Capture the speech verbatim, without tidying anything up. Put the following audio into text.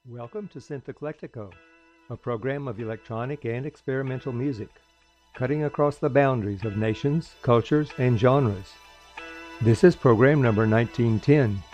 Welcome to Synth Eclectico, a program of electronic and experimental music, cutting across the boundaries of nations, cultures, and genres. This is program number nineteen ten.